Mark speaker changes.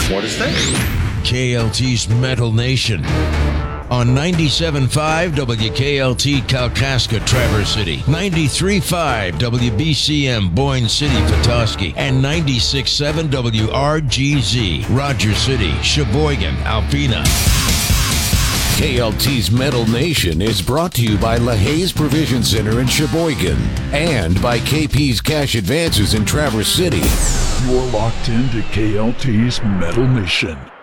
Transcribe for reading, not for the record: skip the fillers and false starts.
Speaker 1: What is this?
Speaker 2: KLT's Metal Nation. On 97.5 WKLT Kalkaska, Traverse City, 93.5 WBCM Boyne City, Petoskey, and 96.7 WRGZ Rogers City, Sheboygan, Alpena.
Speaker 3: KLT's Metal Nation is brought to you by LaHaye's Provision Center in Sheboygan and by KP's Cash Advances in Traverse City.
Speaker 4: You're locked into KLT's Metal Nation.